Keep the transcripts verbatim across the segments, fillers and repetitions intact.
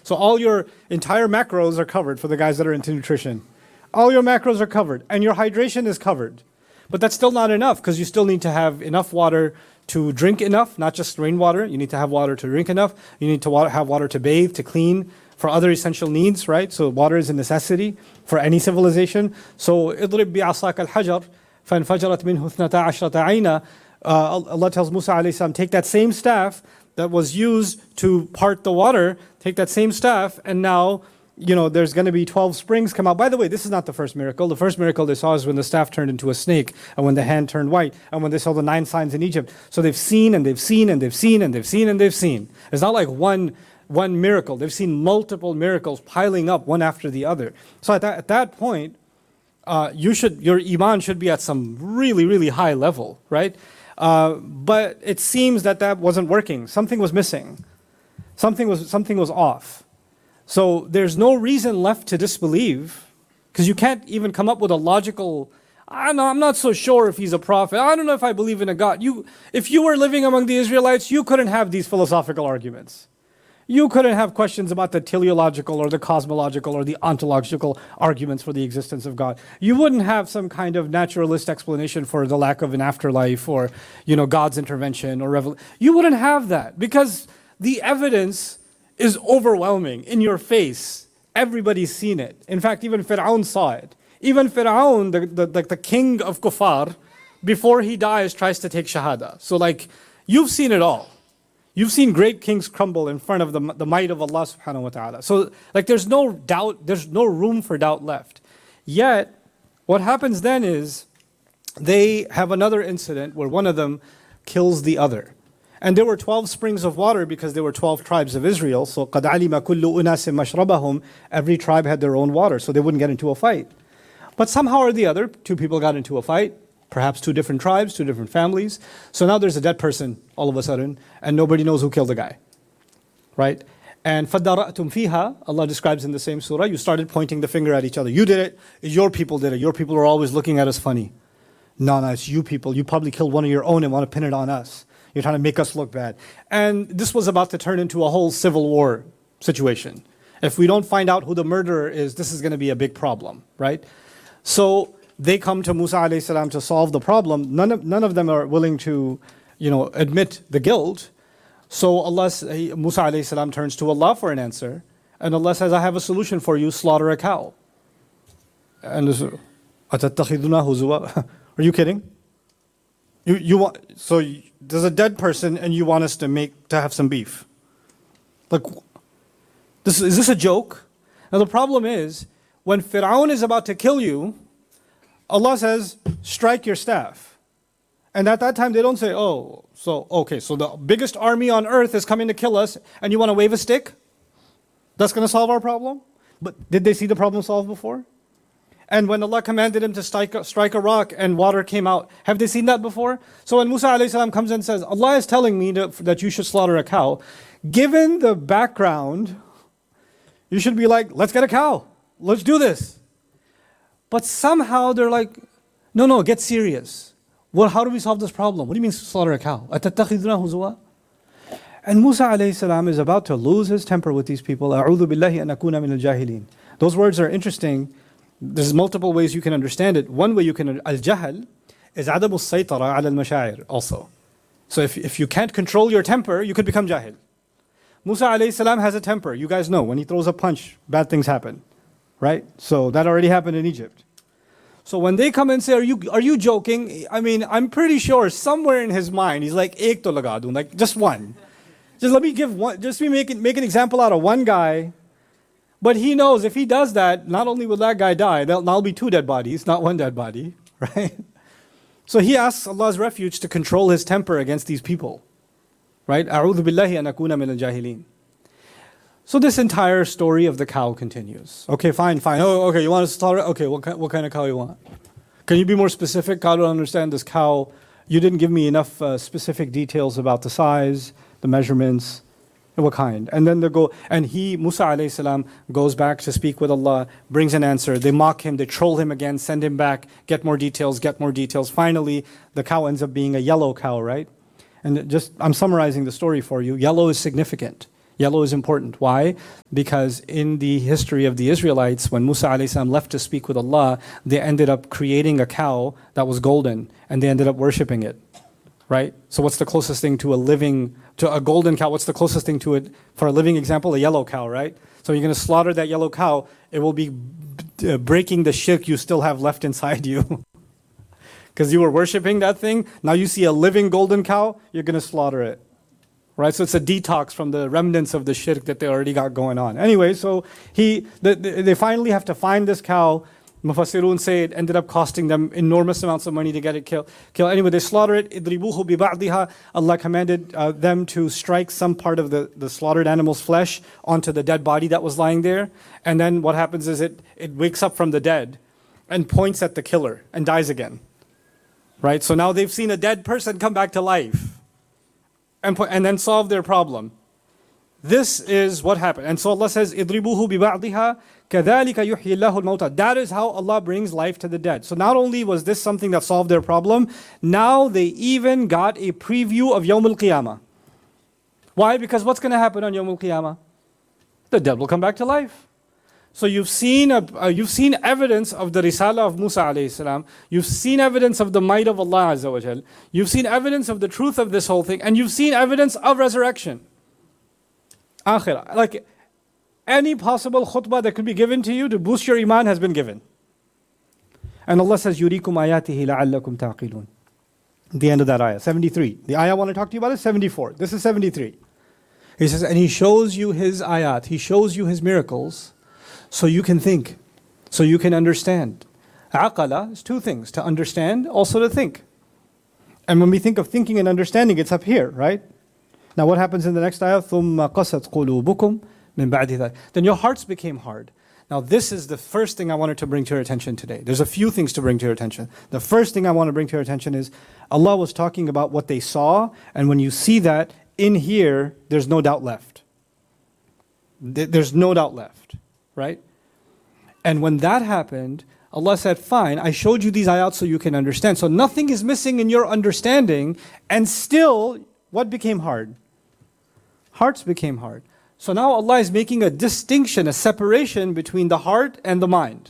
So all your entire macros are covered for the guys that are into nutrition. All your macros are covered, and your hydration is covered. But that's still not enough, because you still need to have enough water to drink enough, not just rainwater. You need to have water to drink enough. You need to wa- have water to bathe, to clean, for other essential needs, right? So water is a necessity for any civilization. So اضرب بعصاك الحجر فانفجرت منه اثنتا عشرة عينا. Allah tells Musa alayhi salam, take that same staff that was used to part the water, take that same staff, and now, you know, there's going to be twelve springs come out. By the way, this is not the first miracle. The first miracle they saw is when the staff turned into a snake, and when the hand turned white, and when they saw the nine signs in Egypt. So they've seen, and they've seen, and they've seen, and they've seen, and they've seen. It's not like one one miracle. They've seen multiple miracles piling up one after the other. So at that, at that point, uh, you should your iman should be at some really, really high level, right? Uh, but it seems that that wasn't working. Something was missing. Something was something was off. So there's no reason left to disbelieve, because you can't even come up with a logical, I don't know, I'm not so sure if he's a prophet. I don't know if I believe in a God. You, if you were living among the Israelites, you couldn't have these philosophical arguments. You couldn't have questions about the teleological or the cosmological or the ontological arguments for the existence of God. You wouldn't have some kind of naturalist explanation for the lack of an afterlife, or, you know, God's intervention or revelation. You wouldn't have that, because the evidence is overwhelming, in your face. Everybody's seen it. In fact, even Fir'aun saw it. Even Fir'aun, the, the, the, the king of Kuffar, before he dies, tries to take Shahada. So like, you've seen it all. You've seen great kings crumble in front of the, the might of Allah subhanahu wa ta'ala. So like, there's no doubt, there's no room for doubt left. Yet, what happens then is, they have another incident where one of them kills the other. And there were twelve springs of water because there were twelve tribes of Israel. So قَدْ عَلِمَ كُلُّ أُنَاسٍ مَشْرَبَهُم. Every tribe had their own water, so they wouldn't get into a fight. But somehow or the other, two people got into a fight. Perhaps two different tribes, two different families. So now there's a dead person all of a sudden, and nobody knows who killed the guy. Right? And فَدَّرَأْتُمْ فِيهَا, Allah describes in the same surah, you started pointing the finger at each other. You did it, your people did it. Your people are always looking at us funny. No, no, it's you people. You probably killed one of your own and want to pin it on us. You're trying to make us look bad. And this was about to turn into a whole civil war situation. If we don't find out who the murderer is, this is going to be a big problem, right? So they come to Musa alayhi salam to solve the problem. None of, none of them are willing to, you know, admit the guilt. So Allah, Musa alayhi salam turns to Allah for an answer. And Allah says, I have a solution for you, slaughter a cow. And this, أَتَتَّخِذُنَا هُزُوًا? Are you kidding? You, you want, so you, there's a dead person and you want us to make, to have some beef. Like, this, is this a joke? Now the problem is, when Fir'aun is about to kill you, Allah says, strike your staff. And at that time they don't say, oh, so, okay, so the biggest army on earth is coming to kill us and you want to wave a stick? That's going to solve our problem? But did they see the problem solved before? And when Allah commanded him to strike, strike a rock and water came out, have they seen that before? So when Musa alayhi salam comes and says, Allah is telling me to, that you should slaughter a cow, given the background, you should be like, let's get a cow. Let's do this. But somehow they're like, no, no, get serious. Well, how do we solve this problem? What do you mean slaughter a cow? أَتَتَّخِذُنَا هُزُوًا? And Musa alayhi salam is about to lose his temper with these people. أَعُوذُ بِاللَّهِ أَنْ أَكُونَ مِنَ الْجَاهِلِينَ. Those words are interesting. There's multiple ways you can understand it. One way you can, al-jahl is عدم السيطرة على المشاعر also. So if, if you can't control your temper, you could become jahil. Musa alayhi salam has a temper. You guys know, when he throws a punch, bad things happen. Right? So that already happened in Egypt. So when they come and say, are you are you joking? I mean, I'm pretty sure somewhere in his mind, he's like, ek to laga dun, like just one. Just let me give one, just me make, it, make an example out of one guy. But he knows if he does that, not only will that guy die, there'll now be two dead bodies, not one dead body, right? So he asks Allah's refuge to control his temper against these people, right? أعوذ بالله أن أكون من الجاهلين. So this entire story of the cow continues. Okay, fine, fine. Oh, okay, you want to slaughter it? Okay, what kind, what kind of cow you want? Can you be more specific? I don't understand this cow. You didn't give me enough uh, specific details about the size, the measurements. What kind? And then they go, and he, Musa alayhi salam, goes back to speak with Allah, brings an answer. They mock him, they troll him again, send him back, get more details, get more details. Finally, the cow ends up being a yellow cow, right? And just, I'm summarizing the story for you. Yellow is significant. Yellow is important. Why? Because in the history of the Israelites, when Musa alayhi salam left to speak with Allah, they ended up creating a cow that was golden, and they ended up worshipping it. Right? So what's the closest thing to a living, to a golden cow? What's the closest thing to it, for a living example? A yellow cow, right? So you're going to slaughter that yellow cow, it will be uh, breaking the shirk you still have left inside you. Because you were worshipping that thing, now you see a living golden cow, you're going to slaughter it. Right? So it's a detox from the remnants of the shirk that they already got going on. Anyway, so he, the, the, they finally have to find this cow. Mufassirun say it ended up costing them enormous amounts of money to get it killed. Kill. Anyway, they slaughter it. إِضْرِبُوهُ بِبَعْضِهَا. Allah commanded uh, them to strike some part of the, the slaughtered animal's flesh onto the dead body that was lying there. And then what happens is it, it wakes up from the dead and points at the killer and dies again. Right? So now they've seen a dead person come back to life and, po- and then solve their problem. This is what happened. And so Allah says, إِضْرِبُوهُ بِبَعْضِهَا كَذَلِكَ يُحْيِي اللَّهُ الْمَوْتَى. That is how Allah brings life to the dead. So not only was this something that solved their problem, now they even got a preview of Yawm al-Qiyamah. Why? Because what's going to happen on Yawm al-Qiyamah? The dead will come back to life. So you've seen a, uh, you've seen evidence of the Risala of Musa alayhi salam. You've seen evidence of the might of Allah Azza wa Jal. You've seen evidence of the truth of this whole thing. And you've seen evidence of resurrection. Akhirah. Like any possible khutbah that could be given to you to boost your iman has been given. And Allah says, يُرِيكُمْ آيَاتِهِ لَعَلَّكُمْ تَعْقِلُونَ. The end of that ayah, seventy-three. The ayah I want to talk to you about is seventy-four. This is seventy-three. He says, and He shows you His ayat. He shows you His miracles so you can think, so you can understand. Aqala is two things, to understand, also to think. And when we think of thinking and understanding, it's up here, right? Now what happens in the next ayah? ثُمَّ قَسَتْ قُلُوبُكُمْ مِنْ بَعْدِ ذَلِكَ. Then your hearts became hard. Now this is the first thing I wanted to bring to your attention today. There's a few things to bring to your attention. The first thing I want to bring to your attention is Allah was talking about what they saw, and when you see that, in here, there's no doubt left. There's no doubt left, right? And when that happened, Allah said, fine, I showed you these ayat so you can understand. So nothing is missing in your understanding, and still, what became hard? Hearts became hard. So now Allah is making a distinction, a separation between the heart and the mind.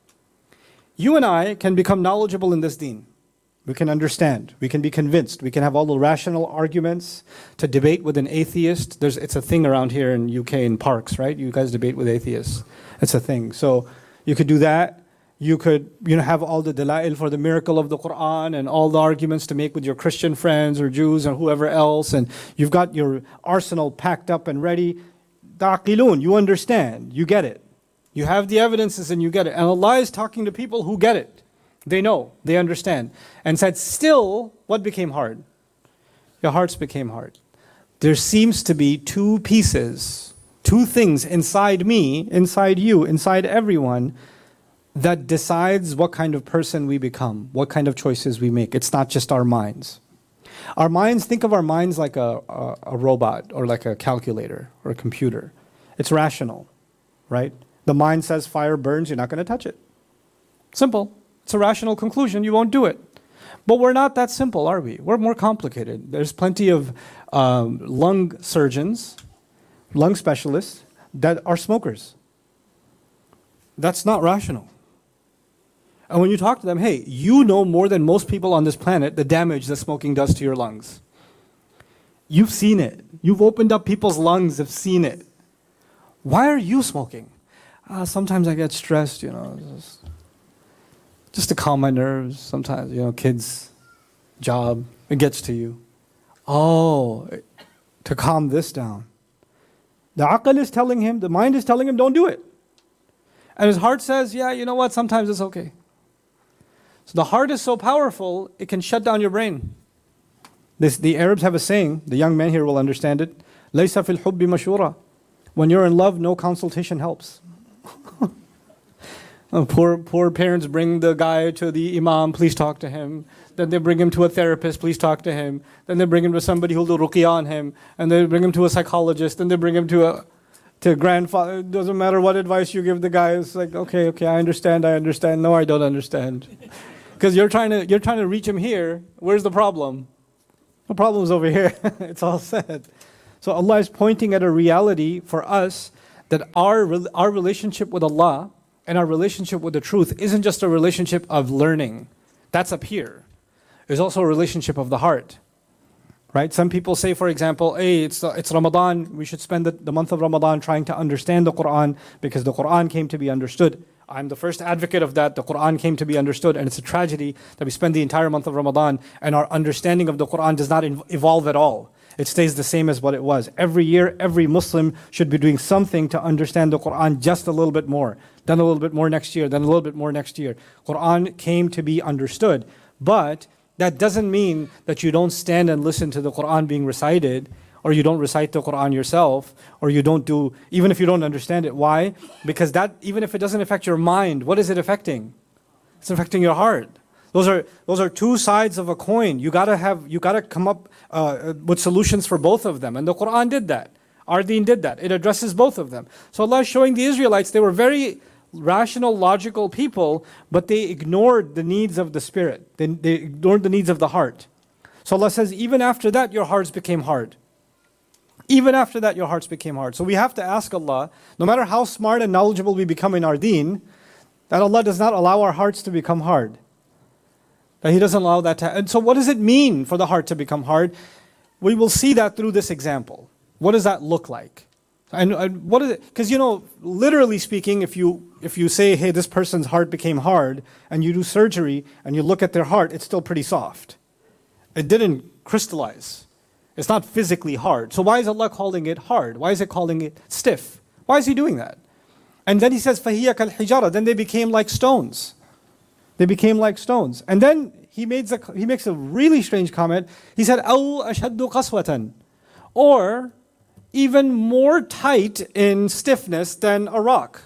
You and I can become knowledgeable in this deen. We can understand. We can be convinced. We can have all the rational arguments to debate with an atheist. There's, it's a thing around here in U K in parks, right? You guys debate with atheists. It's a thing. So you could do that. You could, you know, have all the dalail for the miracle of the Quran and all the arguments to make with your Christian friends or Jews or whoever else. And you've got your arsenal packed up and ready. Taqilun, you understand. You get it. You have the evidences and you get it. And Allah is talking to people who get it. They know. They understand. And said, still, what became hard? Your hearts became hard. There seems to be two pieces, two things inside me, inside you, inside everyone, that decides what kind of person we become, what kind of choices we make. It's not just our minds. Our minds, think of our minds like a, a, a robot or like a calculator or a computer. It's rational, right? The mind says fire burns, you're not going to touch it. Simple. It's a rational conclusion, you won't do it. But we're not that simple, are we? We're more complicated. There's plenty of um, lung surgeons, lung specialists that are smokers. That's not rational. And when you talk to them, hey, you know more than most people on this planet the damage that smoking does to your lungs. You've seen it. You've opened up people's lungs, have seen it. Why are you smoking? Uh, sometimes I get stressed, you know, just, just to calm my nerves. Sometimes, you know, kids, job, it gets to you. Oh, to calm this down. The aql is telling him, the mind is telling him, don't do it. And his heart says, yeah, you know what, sometimes it's okay. So the heart is so powerful, it can shut down your brain. This, the Arabs have a saying, the young men here will understand it. لَيْسَ فِي الْحُبِّ مَشُورًا. When you're in love, no consultation helps. poor, poor parents bring the guy to the imam, please talk to him. Then they bring him to a therapist, please talk to him. Then they bring him to somebody who'll do ruqyah on him. And they bring him to a psychologist. Then they bring him to a to grandfather. It doesn't matter what advice you give the guy. It's like, okay, okay, I understand, I understand. No, I don't understand. Because you're trying to you're trying to reach him here. Where's the problem? The problem's over here. It's all said. So Allah is pointing at a reality for us that our, our relationship with Allah and our relationship with the truth isn't just a relationship of learning. That's up here. It's also a relationship of the heart. Right? Some people say, for example, hey, it's, it's Ramadan, we should spend the, the month of Ramadan trying to understand the Quran because the Quran came to be understood. I'm the first advocate of that. The Quran came to be understood, and it's a tragedy that we spend the entire month of Ramadan and our understanding of the Quran does not evolve at all. It stays the same as what it was. Every year, every Muslim should be doing something to understand the Quran just a little bit more. Then a little bit more next year, then a little bit more next year. Quran came to be understood. But that doesn't mean that you don't stand and listen to the Quran being recited, or you don't recite the Quran yourself, or you don't do, even if you don't understand it. Why? Because that, even if it doesn't affect your mind, what is it affecting? It's affecting your heart. Those are those are two sides of a coin. You gotta have, you gotta come up uh, with solutions for both of them. And the Quran did that. Our Deen did that. It addresses both of them. So Allah is showing the Israelites, they were very rational, logical people, but they ignored the needs of the spirit. They, they ignored the needs of the heart. So Allah says, even after that, your hearts became hard. Even after that, your hearts became hard. So we have to ask Allah, no matter how smart and knowledgeable we become in our deen, that Allah does not allow our hearts to become hard. That He doesn't allow that to happen. And so what does it mean for the heart to become hard? We will see that through this example. What does that look like? And, and what is it? Because, you know, literally speaking, if you if you say, hey, this person's heart became hard, and you do surgery, and you look at their heart, it's still pretty soft. It didn't crystallize. It's not physically hard. So why is Allah calling it hard? Why is it calling it stiff? Why is He doing that? And then He says, فَهِيَ كَالْحِجَارَةِ. Then they became like stones. They became like stones. And then He makes a, he makes a really strange comment. He said, أَوْ أَشَدُّ قَسْوَةً. Or even more tight in stiffness than a rock.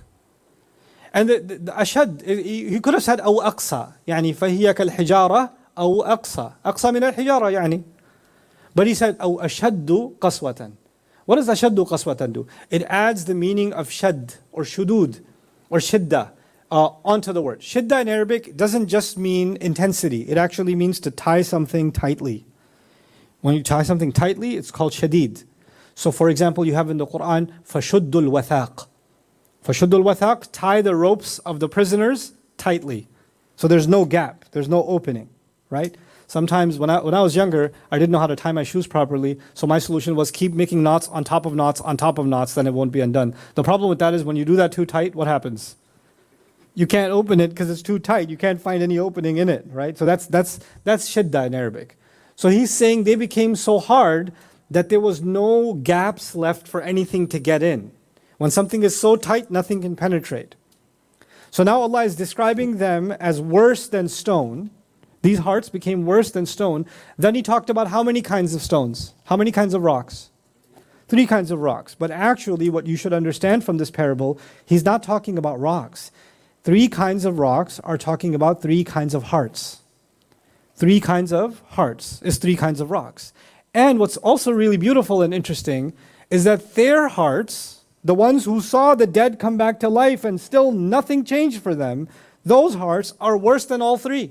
And the, the, the ashad, he could have said أو أقسى, يعني فهي كالحجارة أو أقسى, أقسى من الحجارة يعني. But he said أو أشد قسوة. What does أشد قسوة do? It adds the meaning of shad or shudud or shidda uh, onto the word. Shidda in Arabic doesn't just mean intensity. It actually means to tie something tightly. When you tie something tightly, it's called shadid. So for example, you have in the Quran, فَشُدُّ الْوَثَاقِ. فَشُدُّ الْوَثَاقِ, tie the ropes of the prisoners tightly. So there's no gap, there's no opening, right? Sometimes when I, when I was younger, I didn't know how to tie my shoes properly, so my solution was keep making knots on top of knots on top of knots, then it won't be undone. The problem with that is when you do that too tight, what happens? You can't open it because it's too tight. You can't find any opening in it, right? So that's, that's, that's shidda in Arabic. So he's saying they became so hard that there was no gaps left for anything to get in. When something is so tight, nothing can penetrate. So now Allah is describing them as worse than stone. These hearts became worse than stone. Then He talked about how many kinds of stones? How many kinds of rocks? Three kinds of rocks. But actually what you should understand from this parable, He's not talking about rocks. Three kinds of rocks are talking about three kinds of hearts. Three kinds of hearts is three kinds of rocks. And what's also really beautiful and interesting is that their hearts, the ones who saw the dead come back to life and still nothing changed for them, those hearts are worse than all three.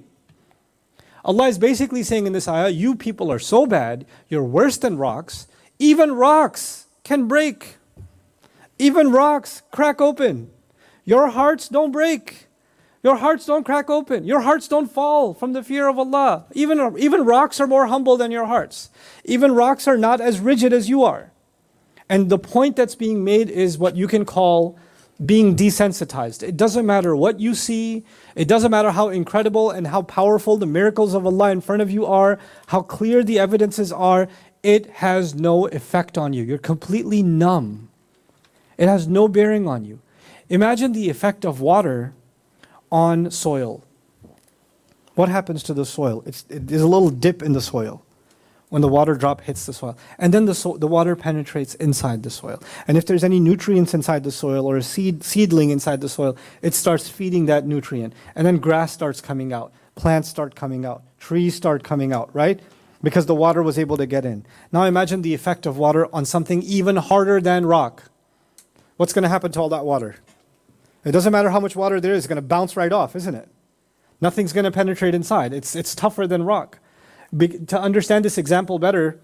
Allah is basically saying in this ayah, you people are so bad, you're worse than rocks. Even rocks can break. Even rocks crack open. Your hearts don't break. Your hearts don't crack open. Your hearts don't fall from the fear of Allah. Even, even rocks are more humble than your hearts. Even rocks are not as rigid as you are. And the point that's being made is what you can call being desensitized. It doesn't matter what you see. It doesn't matter how incredible and how powerful the miracles of Allah in front of you are, how clear the evidences are. It has no effect on you. You're completely numb. It has no bearing on you. Imagine the effect of water on soil. What happens to the soil? It's, it, there's a little dip in the soil when the water drop hits the soil. And then the, so, the water penetrates inside the soil. And if there's any nutrients inside the soil or a seed, seedling inside the soil, it starts feeding that nutrient. And then grass starts coming out. Plants start coming out. Trees start coming out, right? Because the water was able to get in. Now imagine the effect of water on something even harder than rock. What's going to happen to all that water? It doesn't matter how much water there is, it's going to bounce right off, isn't it? Nothing's going to penetrate inside. It's, it's tougher than rock. Be, to understand this example better,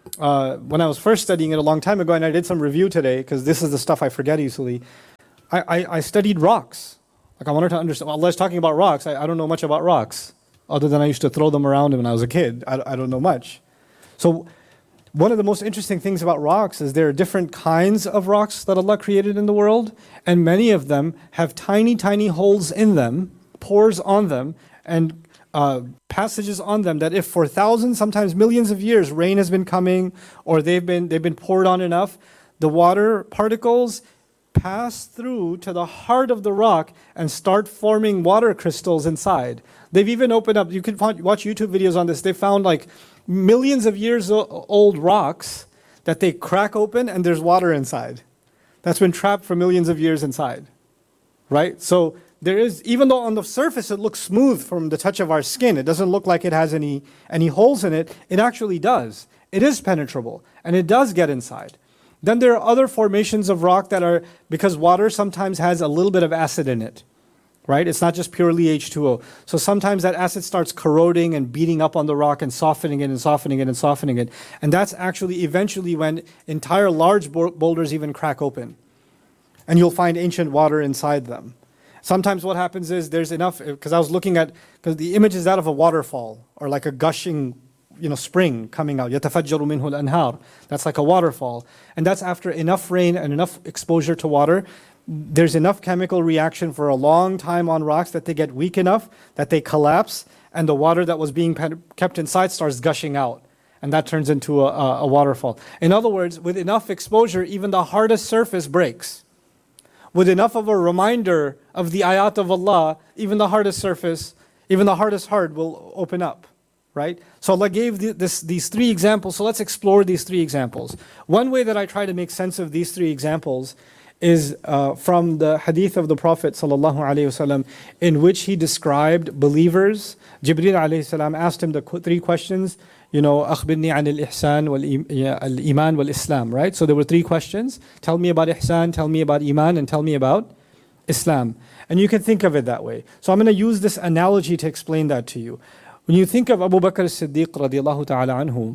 uh, when I was first studying it a long time ago, and I did some review today, because this is the stuff I forget easily, I, I, I studied rocks. Like I wanted to understand, Allah is talking about rocks. I, I don't know much about rocks, other than I used to throw them around when I was a kid. I, I don't know much. So one of the most interesting things about rocks is there are different kinds of rocks that Allah created in the world, and many of them have tiny, tiny holes in them, pores on them, and uh, passages on them that if for thousands, sometimes millions of years, rain has been coming or they've been, they've been poured on enough, the water particles pass through to the heart of the rock and start forming water crystals inside. They've even opened up, you can find, watch YouTube videos on this, they found like millions of years old rocks that they crack open and there's water inside. That's been trapped for millions of years inside, right? So there is, even though on the surface it looks smooth from the touch of our skin, it doesn't look like it has any, any holes in it, it actually does. It is penetrable and it does get inside. Then there are other formations of rock that are, because water sometimes has a little bit of acid in it, right? It's not just purely H two O. So sometimes that acid starts corroding and beating up on the rock and softening it and softening it and softening it. And that's actually eventually when entire large boulders even crack open. And you'll find ancient water inside them. Sometimes what happens is there's enough, because I was looking at, because the image is that of a waterfall or like a gushing, you know, spring coming out. يَتَفَجَّرُ مِنْهُ الْأَنْهَارُ. That's like a waterfall. And that's after enough rain and enough exposure to water. There's enough chemical reaction for a long time on rocks that they get weak enough that they collapse and the water that was being kept inside starts gushing out. And that turns into a, a, a waterfall. In other words, with enough exposure, even the hardest surface breaks. With enough of a reminder of the ayat of Allah, even the hardest surface, even the hardest heart will open up, right? So Allah gave the, this, these three examples, so let's explore these three examples. One way that I try to make sense of these three examples is uh, from the hadith of the Prophet sallallahu alaihi wasallam, in which he described believers. Jibreel alayhi salam asked him the qu- three questions, you know, أخبرني عن الإحسان والإيمان والإسلام, right? So there were three questions. Tell me about ihsan, tell me about iman, and tell me about Islam. And you can think of it that way. So I'm going to use this analogy to explain that to you. When you think of Abu Bakr as-Siddiq radiallahu ta'ala anhu,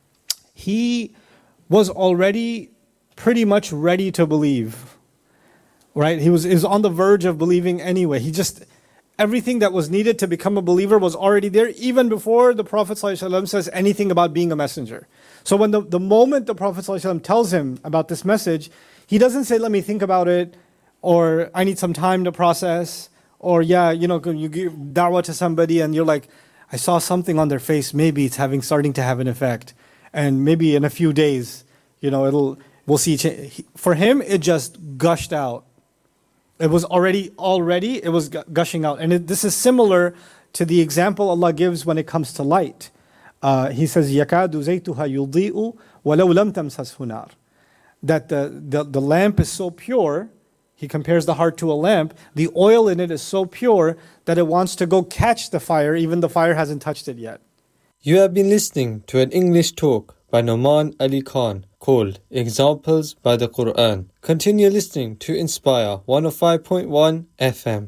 he was already pretty much ready to believe, right? He was, he was on the verge of believing anyway. He just, everything that was needed to become a believer was already there, even before the Prophet ﷺ says anything about being a messenger. So when the, the moment the Prophet ﷺ tells him about this message, he doesn't say, let me think about it, or I need some time to process, or yeah, you know, you give da'wah to somebody and you're like, I saw something on their face, maybe it's having starting to have an effect. And maybe in a few days, you know, it'll, we'll see. For him, it just gushed out. It was already, already, it was gushing out. And it, this is similar to the example Allah gives when it comes to light. Uh, he says, يَكَادُ زَيْتُهَا يُضِيءُ وَلَوْ لَمْ تَمْسَسْهُ نَارٌ. That the, the, the lamp is so pure, he compares the heart to a lamp, the oil in it is so pure that it wants to go catch the fire, even the fire hasn't touched it yet. You have been listening to an English talk by Noman Ali Khan called Examples by the Quran. Continue listening to Inspire one oh five point one F M.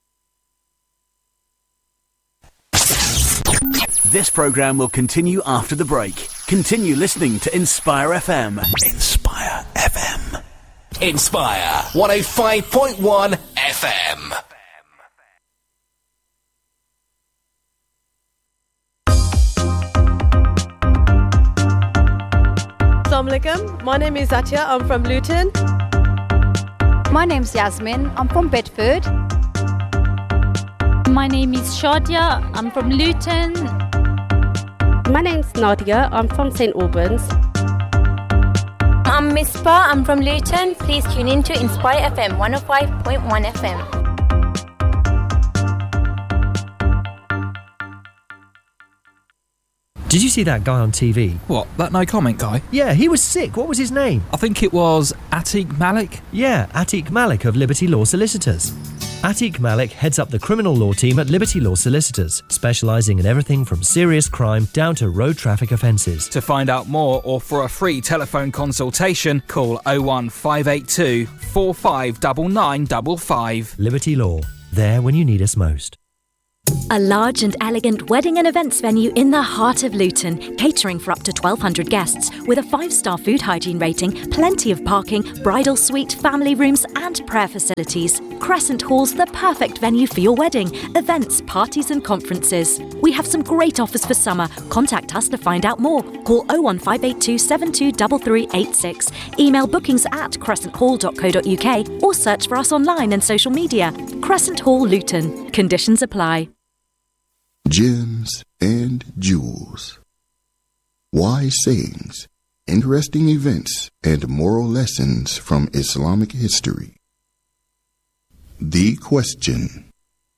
This program will continue after the break. Continue listening to Inspire F M. Inspire F M. Inspire one oh five point one F M. Assalamu alaikum. My name is Atya. I'm from Luton. My name's Yasmin. I'm from Bedford. My name is Shadia. I'm from Luton. My name's Nadia. I'm from Saint Albans. I'm Mispa. I'm from Luton. Please tune in to Inspire F M one oh five point one F M. Did you see that guy on T V? What, that no comment guy? Yeah, he was sick. What was his name? I think it was Atiq Malik. Yeah, Atiq Malik of Liberty Law Solicitors. Atiq Malik heads up the criminal law team at Liberty Law Solicitors, specialising in everything from serious crime down to road traffic offences. To find out more or for a free telephone consultation, call oh one five eight two, four five nine nine five five. Liberty Law, there when you need us most. A large and elegant wedding and events venue in the heart of Luton, catering for up to twelve hundred guests, with a five-star food hygiene rating, plenty of parking, bridal suite, family rooms and prayer facilities. Crescent Hall's the perfect venue for your wedding, events, parties and conferences. We have some great offers for summer. Contact us to find out more. Call oh one five eight two seven two three three eight six. Email bookings at crescent hall dot co dot uk or search for us online and social media. Crescent Hall Luton. Conditions apply. Gems and jewels. Wise sayings, interesting events, and moral lessons from Islamic history. The question.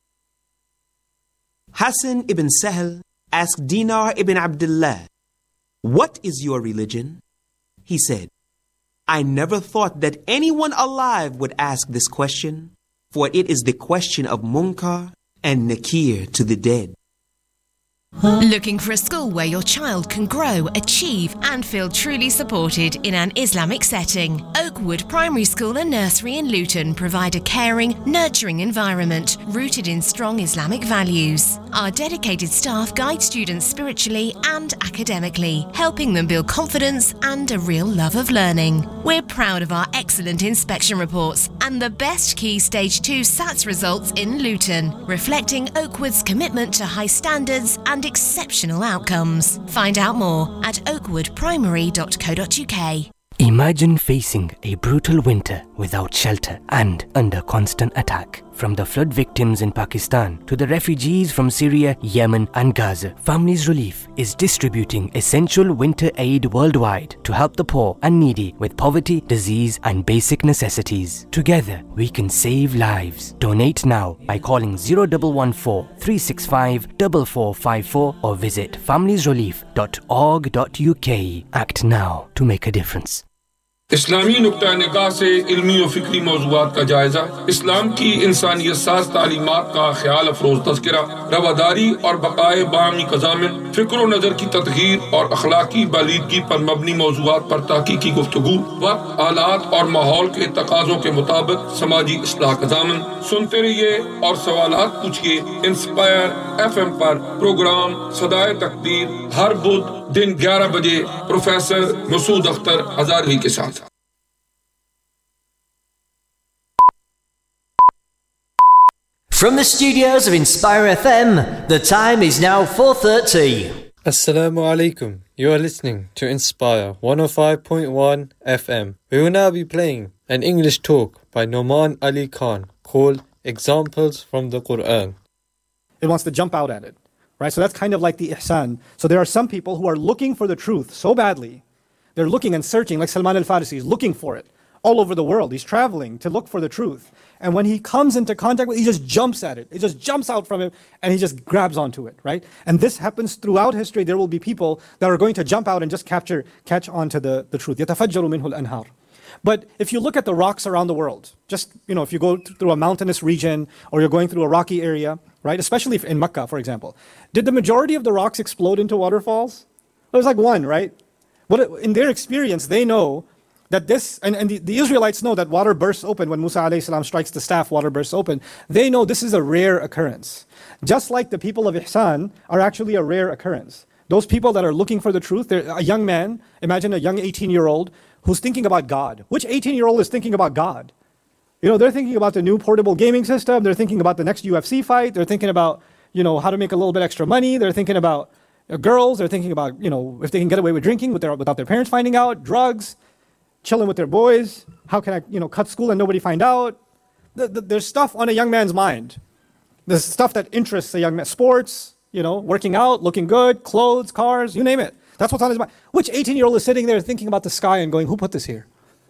Hassan ibn Sahl asked Dinar ibn Abdullah, "What is your religion?" He said, "I never thought that anyone alive would ask this question, for it is the question of Munkar and Nakir to the dead." Looking for a school where your child can grow, achieve and feel truly supported in an Islamic setting? Oakwood Primary School and Nursery in Luton provide a caring, nurturing environment rooted in strong Islamic values. Our dedicated staff guide students spiritually and academically, helping them build confidence and a real love of learning. We're proud of our excellent inspection reports and the best Key Stage two SATS results in Luton, reflecting Oakwood's commitment to high standards and exceptional outcomes. Find out more at oakwood primary dot co dot uk. Imagine facing a brutal winter without shelter and under constant attack. From the flood victims in Pakistan to the refugees from Syria, Yemen and Gaza, Families Relief is distributing essential winter aid worldwide to help the poor and needy with poverty, disease and basic necessities. Together, we can save lives. Donate now by calling zero one one four, three six five, four four five four or visit families relief dot org dot uk. Act now to make a difference. इस्लामी नुक्ता निगाह से इल्मी और फिक्री मौज़ूआत का जायजा, इस्लाम की इंसानियत साज़ तालीमात का ख्याल अफरोज़ तज़किरा, रवादारी और बक़ाए बामी क़ज़ामिन, फ़िक्र व नज़र की तदहीर और अखलाकी बालीदगी पर मबनी मौज़ूआत पर तहक़ीक़ी गुफ्तगू, वक्त, आलात और माहौल के तकाज़ों के मुताबिक समाजी इस्लाह क़ज़ामिन। सुनते रहिए और सवालात पूछिए। इंस्पायर एफ एम पर प्रोग्राम सदाए तकदीर हर बुध दिन ग्यारह बजे प्रोफेसर मसूद अख्तर हज़ारवी के साथ। From the studios of Inspire F M, the time is now four thirty. Assalamu alaikum. You are listening to Inspire one oh five point one F M. We will now be playing an English talk by Noman Ali Khan called Examples from the Quran. It wants to jump out at it, right? So that's kind of like the ihsan. So there are some people who are looking for the truth so badly. They're looking and searching, like Salman al-Farisi is looking for it all over the world. He's traveling to look for the truth. And when he comes into contact with it, he just jumps at it. It just jumps out from him and he just grabs onto it, right? And this happens throughout history. There will be people that are going to jump out and just capture, catch onto the, the truth. يَتَفَجَّرُ مِنْهُ الْأَنْهَارُ. But if you look at the rocks around the world, just, you know, if you go through a mountainous region or you're going through a rocky area, right? Especially if in Mecca, for example. Did the majority of the rocks explode into waterfalls? There's like one, right? What in their experience, they know that this, and, and the, the Israelites know that water bursts open when Musa alayhi salam strikes the staff, water bursts open. They know this is a rare occurrence. Just like the people of Ihsan are actually a rare occurrence. Those people that are looking for the truth, they're a young man, imagine a young eighteen-year-old who's thinking about God. Which eighteen-year-old is thinking about God? You know, they're thinking about the new portable gaming system, they're thinking about the next U F C fight, they're thinking about, you know, how to make a little bit extra money, they're thinking about uh, girls, they're thinking about, you know, if they can get away with drinking with their, without their parents finding out, drugs, chilling with their boys, how can I, you know, cut school and nobody find out? The, the, there's stuff on a young man's mind. There's stuff that interests a young man. Sports, you know, working out, looking good, clothes, cars, you name it. That's what's on his mind. Which eighteen-year-old is sitting there thinking about the sky and going, who put this here?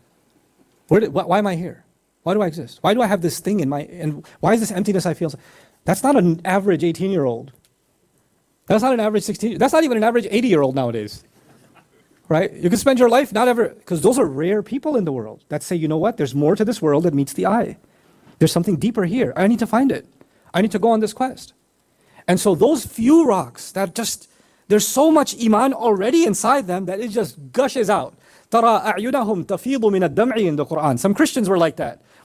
Where did, wh why am I here? Why do I exist? Why do I have this thing in my, and why is this emptiness I feel? That's not an average eighteen-year-old. That's not an average sixteen, that's not even an average eighty-year-old nowadays. Right? You can spend your life not ever, because those are rare people in the world that say, you know what, there's more to this world than meets the eye. There's something deeper here. I need to find it. I need to go on this quest. And so those few rocks that just, there's so much iman already inside them that it just gushes out. تَرَى أَعْيُنَهُمْ تَفِيضُ مِنَ الدَّمْعِ in the Quran. Some Christians were like that.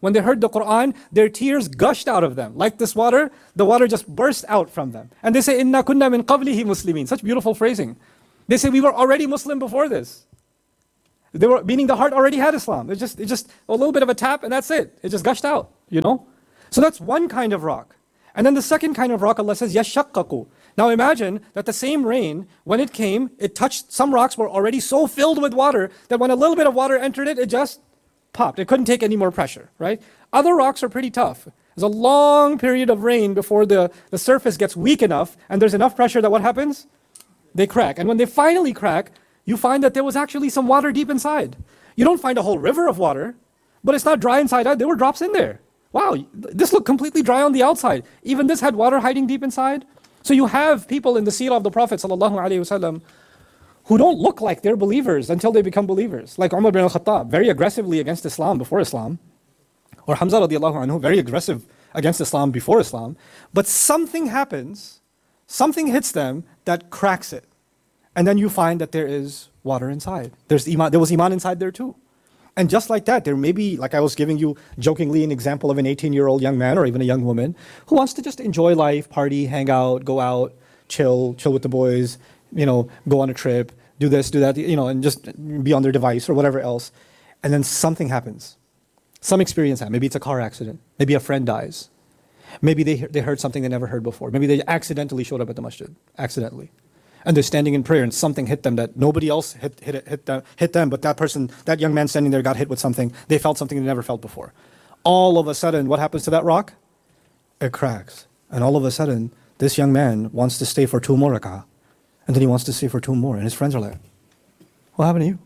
when they heard the Quran, their tears gushed out of them. Like this water, the water just burst out from them. And they say, Inna kunna min qablihi muslimin. Such beautiful phrasing. They say, we were already Muslim before this. They were, meaning the heart already had Islam. It just, it just a little bit of a tap and that's it. It just gushed out, you know? So that's one kind of rock. And then the second kind of rock, Allah says, yashaqqaqu. Now imagine that the same rain, when it came, it touched, some rocks were already so filled with water that when a little bit of water entered it, it just popped. It couldn't take any more pressure, right? Other rocks are pretty tough. There's a long period of rain before the, the surface gets weak enough and there's enough pressure that what happens? They crack. And when they finally crack, you find that there was actually some water deep inside. You don't find a whole river of water, but it's not dry inside out. There were drops in there. Wow, this looked completely dry on the outside. Even this had water hiding deep inside. So you have people in the seerah of the Prophet ﷺ who don't look like they're believers until they become believers. Like Umar bin al-Khattab, very aggressively against Islam before Islam. Or Hamza radiallahu anhu, very aggressive against Islam before Islam. But something happens, something hits them that cracks it. And then you find that there is water inside. There's iman, there was iman inside there too. And just like that, there may be, like I was giving you jokingly an example of an eighteen-year-old young man or even a young woman who wants to just enjoy life, party, hang out, go out, chill, chill with the boys, you know, go on a trip, do this, do that, you know, and just be on their device or whatever else. And then something happens. Some experience happens. Maybe it's a car accident. Maybe a friend dies. Maybe they, they heard something they never heard before. Maybe they accidentally showed up at the masjid, accidentally. And they're standing in prayer and something hit them that nobody else hit, hit, it, hit, them, hit them, but that person, that young man standing there got hit with something. They felt something they never felt before. All of a sudden, what happens to that rock? It cracks. And all of a sudden, this young man wants to stay for two more rak'ah. And then he wants to stay for two more. And his friends are like, what happened to you?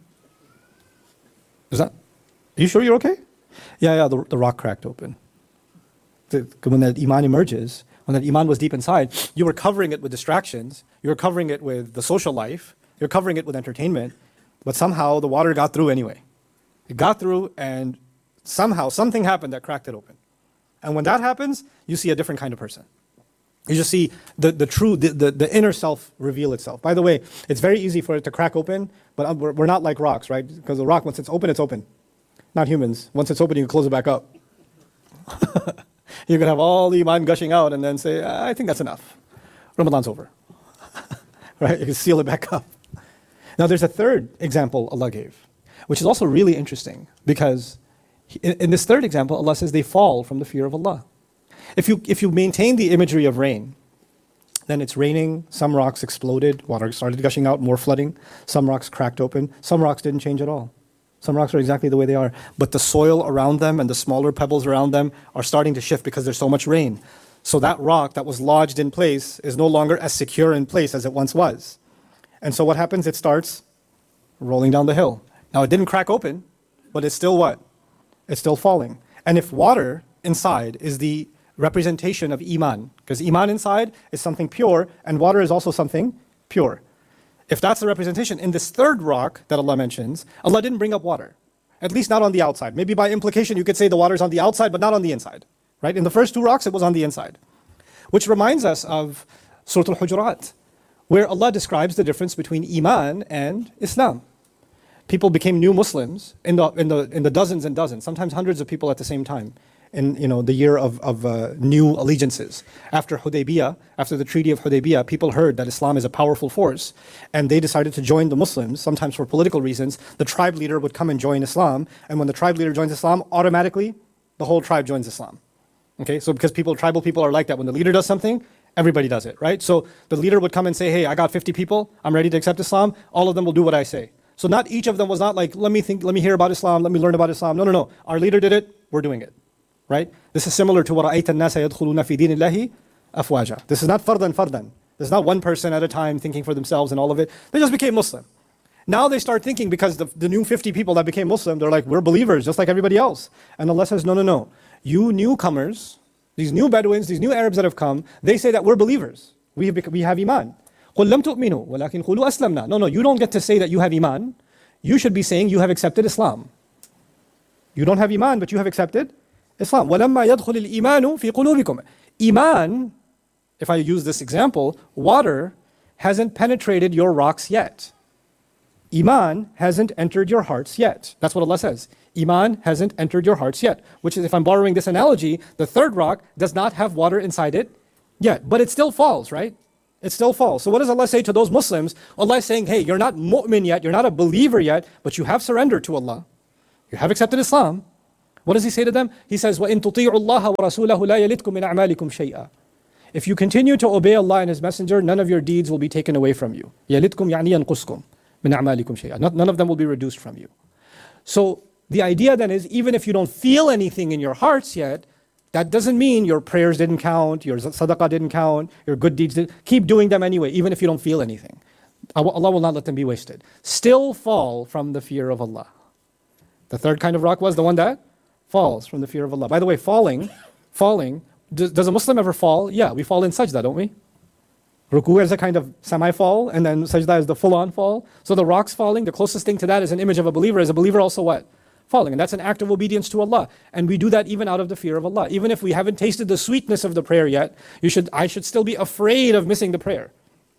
Is that, are you sure you're okay? Yeah, yeah, the, the rock cracked open. The, when that iman emerges, when that iman was deep inside, you were covering it with distractions, you were covering it with the social life, you're covering it with entertainment, but somehow the water got through anyway. It got through and somehow something happened that cracked it open. And when that happens, you see a different kind of person. You just see the, the true, the, the, the inner self reveal itself. By the way, it's very easy for it to crack open, but we're, we're not like rocks, right? Because the rock, once it's open, it's open. Not humans. Once it's open, you can close it back up. You can have all the iman gushing out and then say, I think that's enough. Ramadan's over. Right? You can seal it back up. Now there's a third example Allah gave, which is also really interesting because in, in this third example, Allah says they fall from the fear of Allah. If you, if you maintain the imagery of rain, then it's raining, some rocks exploded, water started gushing out, more flooding, some rocks cracked open, some rocks didn't change at all. Some rocks are exactly the way they are, but the soil around them and the smaller pebbles around them are starting to shift because there's so much rain. So that rock that was lodged in place is no longer as secure in place as it once was. And so what happens? It starts rolling down the hill. Now it didn't crack open, but it's still what? It's still falling. And if water inside is the representation of iman, because iman inside is something pure and water is also something pure. If that's the representation, in this third rock that Allah mentions, Allah didn't bring up water. At least not on the outside. Maybe by implication you could say the water's on the outside, but not on the inside. Right? In the first two rocks, it was on the inside. Which reminds us of Surah Al-Hujurat, where Allah describes the difference between Iman and Islam. People became new Muslims in the, in the, in the dozens and dozens, sometimes hundreds of people at the same time. In you know the year of, of uh, new allegiances. After Hudaybiyah, after the Treaty of Hudaybiyah, people heard that Islam is a powerful force, and they decided to join the Muslims, sometimes for political reasons. The tribe leader would come and join Islam, and when the tribe leader joins Islam, automatically, the whole tribe joins Islam. Okay, so because people, tribal people are like that. When the leader does something, everybody does it, right? So the leader would come and say, hey, I got fifty people, I'm ready to accept Islam, all of them will do what I say. So not each of them was not like, let me think, let me hear about Islam, let me learn about Islam. No, no, no. Our leader did it, we're doing it. Right? This is similar to وَرَأَيْتَ النَّاسَ يَدْخُلُونَ فِي دِينِ اللَّهِ أَفْوَاجًا. This is not fardan fardan. There's not one person at a time thinking for themselves and all of it. They just became Muslim. Now they start thinking because the, the new fifty people that became Muslim, they're like, we're believers just like everybody else. And Allah says, no, no, no. You newcomers, these new Bedouins, these new Arabs that have come, they say that we're believers. We have, we have Iman. قُلْ لَمْ تُؤْمِنُوا وَلَكِنْ قُولُوا أَسْلَمْنَا. No, no, you don't get to say that you have Iman. You should be saying you have accepted Islam. You don't have Iman, but you have accepted Islam. وَلَمَّا يَدْخُلِ الْإِيمَانُ فِي قُلُوبِكُمْ. Iman, if I use this example, water hasn't penetrated your rocks yet. Iman hasn't entered your hearts yet. That's what Allah says. Iman hasn't entered your hearts yet. Which is, if I'm borrowing this analogy, the third rock does not have water inside it yet. But it still falls, right? It still falls. So what does Allah say to those Muslims? Allah is saying, hey, you're not mu'min yet, you're not a believer yet, but you have surrendered to Allah. You have accepted Islam. What does He say to them? He says, وَإِن تُطِيعُوا اللَّهَ وَرَسُولَهُ لَا يَلِتْكُم مِّنْ أَعْمَالِكُمْ شَيْئًا. If you continue to obey Allah and His Messenger, none of your deeds will be taken away from you. يَلِتْكُم يعني ينقصكم مِّنْ أَعْمَالِكُم شَيْئًا. None of them will be reduced from you. So the idea then is, even if you don't feel anything in your hearts yet, that doesn't mean your prayers didn't count, your sadaqah didn't count, your good deeds didn't. Keep doing them anyway, even if you don't feel anything. Allah will not let them be wasted. Still fall from the fear of Allah. The third kind of rock was the one that falls from the fear of Allah. By the way, falling, falling, does, does a Muslim ever fall? Yeah, we fall in sajda, don't we? Ruku is a kind of semi-fall, and then sajda is the full-on fall. So the rocks falling, the closest thing to that is an image of a believer. Is a believer also what? Falling. And that's an act of obedience to Allah. And we do that even out of the fear of Allah. Even if we haven't tasted the sweetness of the prayer yet, you should, I should still be afraid of missing the prayer.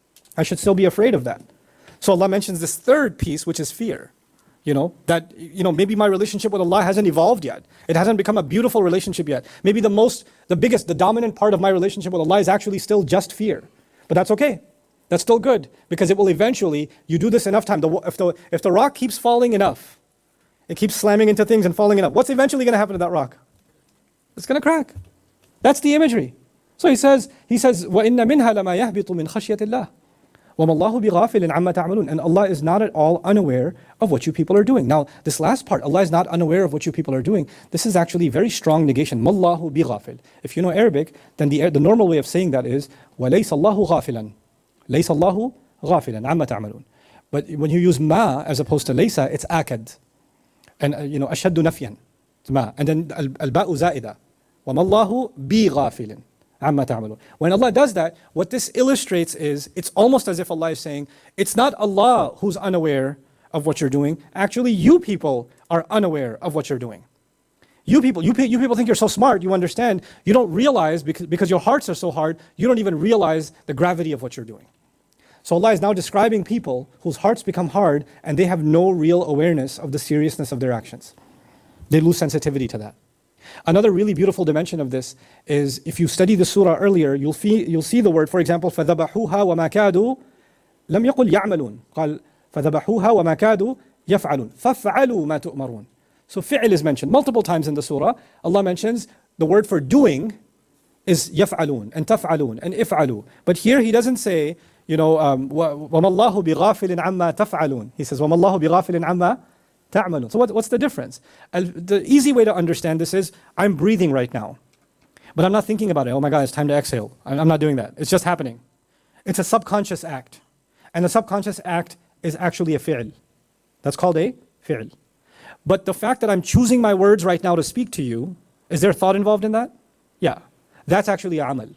I should still be afraid of that. So Allah mentions this third piece, which is fear. You know, that, you know, maybe my relationship with Allah hasn't evolved yet. It hasn't become a beautiful relationship yet. Maybe the most, the biggest, the dominant part of my relationship with Allah is actually still just fear. But that's okay. That's still good. Because it will eventually, you do this enough time, the, if, the, if the rock keeps falling enough, it keeps slamming into things and falling enough, what's eventually going to happen to that rock? It's going to crack. That's the imagery. So he says, he says, وَإِنَّ مِنْهَا لَمَا يَهْبِطُ مِنْ خَشْيَةِ اللَّهِ وَمَا اللَّهُ بِغَافِلٍ عَمَّا تَعْمَلُونَ. And Allah is not at all unaware of what you people are doing. Now, this last part, Allah is not unaware of what you people are doing. This is actually a very strong negation. مَا اللَّهُ بِغَافِلٍ. If you know Arabic, then the, the normal way of saying that is وَلَيْسَ اللَّهُ غَافِلًا. لَيْسَ اللَّهُ غَافِلًا عَمَّا تَعْمَلُونَ. But when you use ma as opposed to laysa, it's akad. And uh, you know, أشد نفيا. ما. And then al-ba'u za'ida. وَمَا اللَّهُ بِغَافِلٍ عَمَّا تَعْمَلُونَ. When Allah does that, what this illustrates is, it's almost as if Allah is saying, it's not Allah who's unaware of what you're doing. Actually, you people are unaware of what you're doing. You people, you, you people think you're so smart, you understand. You don't realize, because, because your hearts are so hard, you don't even realize the gravity of what you're doing. So Allah is now describing people whose hearts become hard and they have no real awareness of the seriousness of their actions. They lose sensitivity to that. Another really beautiful dimension of this is, if you study the surah earlier, you'll, fee, you'll see the word, for example, فَذَبَحُوهَا وَمَا كَادُوا لَمْ يَقُلْ يَعْمَلُونَ قال فَذَبَحُوهَا وَمَا كَادُوا يَفْعَلُونَ فَافْعَلُوا مَا تُؤْمَرُونَ. So fi'l is mentioned multiple times in the surah. Allah mentions the word for doing is يَفْعَلُونَ and تَفْعَلُونَ and إِفْعَلُوا. But here he doesn't say, you know, um, وَمَا اللَّهُ بِغَافِلٍ عَمَّا تَفْعَلُونَ. He says, وَمَا اللَّهُ بِغَافِلٍ عَمَّا تَعْمَلُونَ. So what, what's the difference? Uh, the easy way to understand this is, I'm breathing right now, but I'm not thinking about it. Oh my God, it's time to exhale. I'm, I'm not doing that. It's just happening. It's a subconscious act. And the subconscious act is actually a fi'l. That's called a fi'l. But the fact that I'm choosing my words right now to speak to you, is there thought involved in that? Yeah. That's actually a amal.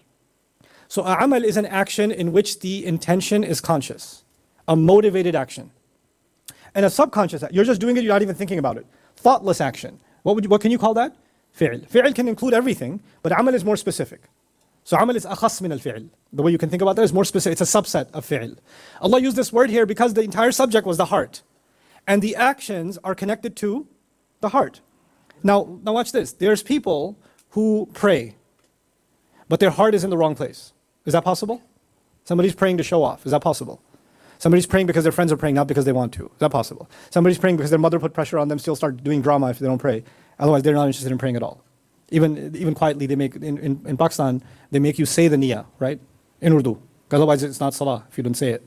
So a amal is an action in which the intention is conscious, a motivated action. And a subconscious act, you're just doing it, you're not even thinking about it. Thoughtless action. What would you, what can you call that? Fi'l. Fi'l can include everything, but amal is more specific. So amal is akhas min al-fi'l. The way you can think about that is more specific. It's a subset of fi'l. Allah used this word here because the entire subject was the heart. And the actions are connected to the heart. Now, now watch this. There's people who pray, but their heart is in the wrong place. Is that possible? Somebody's praying to show off. Is that possible? Somebody's praying because their friends are praying, not because they want to. Is that possible? Somebody's praying because their mother put pressure on them, still start doing drama if they don't pray. Otherwise, they're not interested in praying at all. Even, even quietly, they make, in, in, in Pakistan, they make you say the niyyah, right? In Urdu. Otherwise, it's not salah if you don't say it.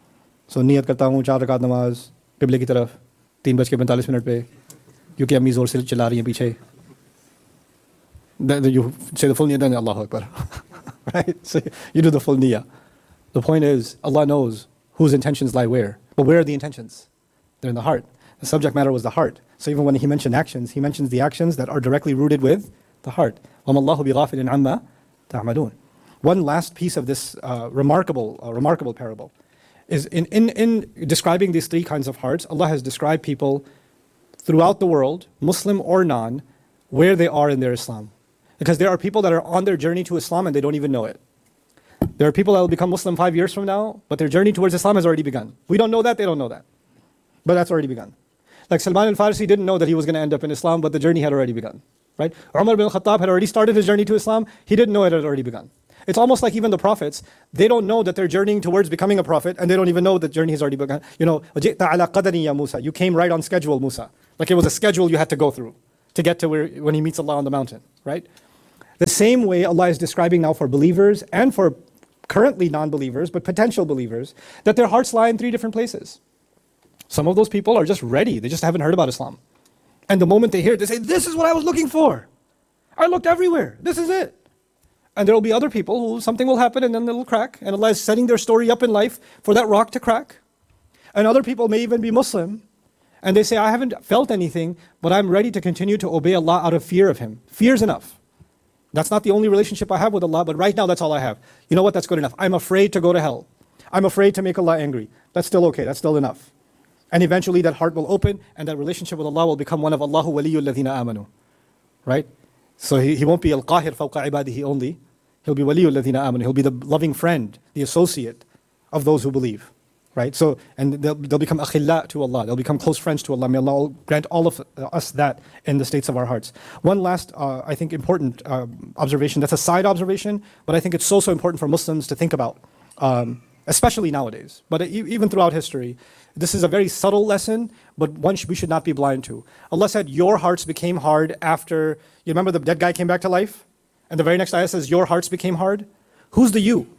So, niyat karta hoon, char rakat namaz, qibla ki taraf, teen baj ke पैंतालीस minute pe, kyunki ammi zor se chila rahi hain piche. Then you say the full niyyah, then Allahu Akbar. Right? So you do the full niyyah. The point is, Allah knows whose intentions lie where. But where are the intentions? They're in the heart. The subject matter was the heart. So even when he mentioned actions, he mentions the actions that are directly rooted with the heart. وَمَا اللَّهُ بِغَافِلٍ عَمَّا تَعْمَلُونَ. One last piece of this uh, remarkable, uh, remarkable parable is in, in, in describing these three kinds of hearts, Allah has described people throughout the world, Muslim or non, where they are in their Islam. Because there are people that are on their journey to Islam and they don't even know it. There are people that will become Muslim five years from now, but their journey towards Islam has already begun. We don't know that, they don't know that. But that's already begun. Like Salman al-Farisi didn't know that he was going to end up in Islam, but the journey had already begun. Right? Umar bin Khattab had already started his journey to Islam. He didn't know it had already begun. It's almost like even the prophets, they don't know that they're journeying towards becoming a prophet, and they don't even know that journey has already begun. You know, وَجِئْتَ عَلَى قَدَرٍ يَا Musa. You came right on schedule, Musa. Like it was a schedule you had to go through to get to where when he meets Allah on the mountain, right? The same way Allah is describing now for believers and for currently non-believers, but potential believers, that their hearts lie in three different places. Some of those people are just ready. They just haven't heard about Islam. And the moment they hear it, they say, this is what I was looking for. I looked everywhere. This is it. And there will be other people who something will happen and then they'll crack. And Allah is setting their story up in life for that rock to crack. And other people may even be Muslim. And they say, I haven't felt anything, but I'm ready to continue to obey Allah out of fear of Him. Fear's enough. That's not the only relationship I have with Allah, but right now that's all I have. You know what? That's good enough. I'm afraid to go to hell. I'm afraid to make Allah angry. That's still okay. That's still enough. And eventually that heart will open and that relationship with Allah will become one of Allahu waliyul ladhina amanu. Right? So he, he won't be al-qahir fawqa ibadihi only. He'll be waliyul ladhina amanu. He'll be the loving friend, the associate of those who believe. Right? So, and they'll, they'll become akhilla to Allah. They'll become close friends to Allah. May Allah grant all of us that in the states of our hearts. One last, uh, I think, important uh, observation. That's a side observation, but I think it's so, so important for Muslims to think about, um, especially nowadays, but even throughout history. This is a very subtle lesson, but one we should not be blind to. Allah said, your hearts became hard after, you remember the dead guy came back to life? And the very next ayah says, your hearts became hard? Who's the you?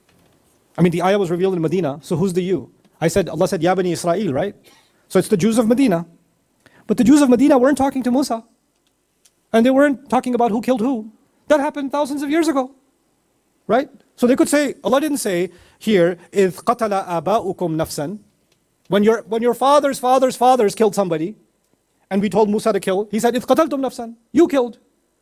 I mean, the ayah was revealed in Medina, so who's the you? I said, Allah said, Ya Bani Israel, right? So it's the Jews of Medina. But the Jews of Medina weren't talking to Musa. And they weren't talking about who killed who. That happened thousands of years ago. Right? So they could say, Allah didn't say here, إِذْ قَتَلَ آبَاؤُكُمْ نَفْسًا. When your, when your father's father's fathers killed somebody, and we told Musa to kill, he said, إِذْ قَتَلْتُمْ نَفْسًا. You killed.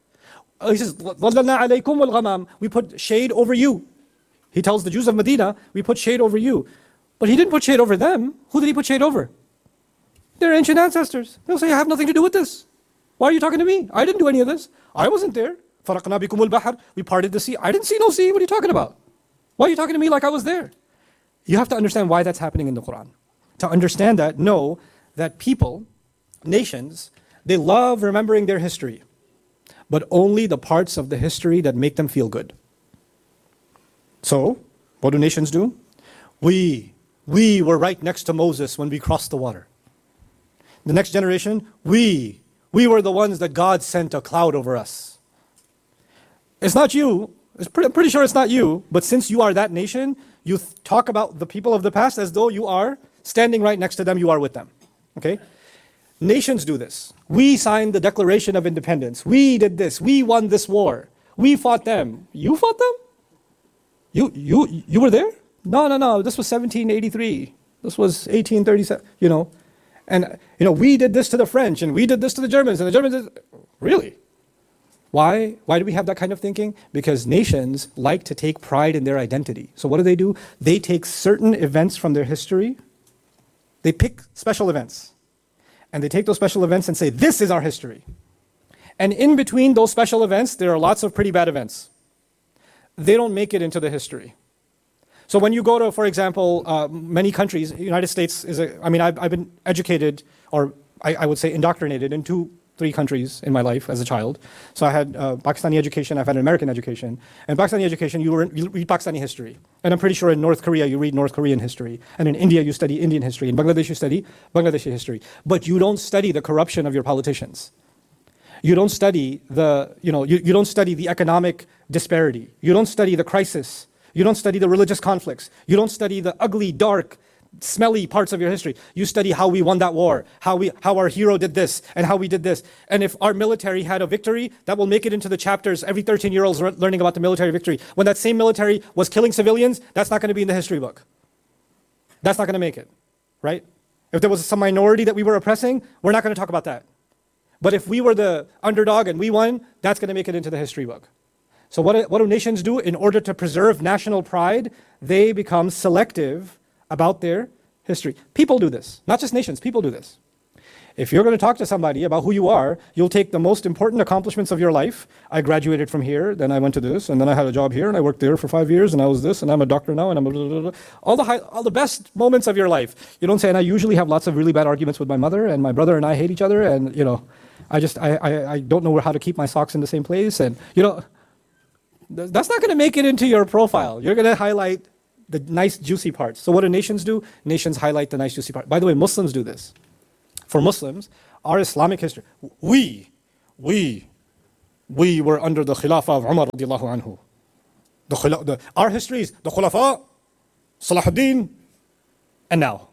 He says, وَظَلَّلْنَا عَلَيْكُمْ وَالْغَمَامِ. We put shade over you. He tells the Jews of Medina, we put shade over you. But he didn't put shade over them. Who did he put shade over? Their ancient ancestors. They'll say, I have nothing to do with this. Why are you talking to me? I didn't do any of this. I wasn't there. فَرَقْنَا بِكُمُ الْبَحْرِ. We parted the sea. I didn't see no sea. What are you talking about? Why are you talking to me like I was there? You have to understand why that's happening in the Quran. To understand that, know that people, nations, they love remembering their history, but only the parts of the history that make them feel good. So, what do nations do? We, we were right next to Moses when we crossed the water. The next generation, we, we were the ones that God sent a cloud over us. It's not you. It's pretty, I'm pretty sure it's not you, but since you are that nation, you th- talk about the people of the past as though you are standing right next to them, you are with them. Okay? Nations do this. We signed the Declaration of Independence. We did this. We won this war. We fought them. You fought them? You you you were there? No, no, no. This was seventeen eighty-three. This was eighteen thirty-seven, you know. And you know, we did this to the French and we did this to the Germans and the Germans did, really? Why? Why do we have that kind of thinking? Because nations like to take pride in their identity. So what do they do? They take certain events from their history. They pick special events. And they take those special events and say, this is our history. And in between those special events, there are lots of pretty bad events. They don't make it into the history. So when you go to, for example, uh, many countries, the United States is a, I mean, I've, I've been educated, or I, I would say indoctrinated in two three countries in my life as a child. So I had uh, Pakistani education, I've had an American education. And Pakistani education, you, were, you read Pakistani history. And I'm pretty sure in North Korea, you read North Korean history. And in India, you study Indian history. In Bangladesh, you study Bangladeshi history. But you don't study the corruption of your politicians. You don't study the, you know, you, you don't study the economic disparity. You don't study the crisis. You don't study the religious conflicts. You don't study the ugly, dark, smelly parts of your history. You study how we won that war, how we, how our hero did this, and how we did this. And if our military had a victory, that will make it into the chapters. Every thirteen-year-old's learning about the military victory. When that same military was killing civilians, that's not going to be in the history book. That's not going to make it, right? If there was some minority that we were oppressing, we're not going to talk about that. But if we were the underdog and we won, that's going to make it into the history book. So what, what do nations do? In order to preserve national pride, they become selective about their history. People do this, not just nations, people do this. If you're going to talk to somebody about who you are, you'll take the most important accomplishments of your life. I graduated from here, then I went to this, and then I had a job here, and I worked there for five years, and I was this, and I'm a doctor now, and I'm blah, blah, blah, blah. all the high, all the best moments of your life. You don't say, and I usually have lots of really bad arguments with my mother, and my brother and I hate each other, and you know, I just I I, I don't know how to keep my socks in the same place, and you know, th- that's not going to make it into your profile. You're going to highlight the nice juicy parts. So what do nations do? Nations highlight the nice juicy part. By the way, Muslims do this. For Muslims, our Islamic history, we, we, we were under the Khilafah of Umar radiallahu anhu. The, khila- the, our history is the Khulafa, Salahuddin, and now.